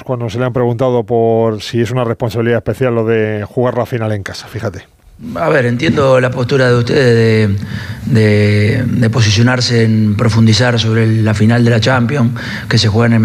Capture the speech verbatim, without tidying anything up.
cuando se le han preguntado por si es una responsabilidad especial lo de jugar la final en casa, fíjate. A ver, entiendo la postura de ustedes de, de, de posicionarse en profundizar sobre la final de la Champions, que se juega en el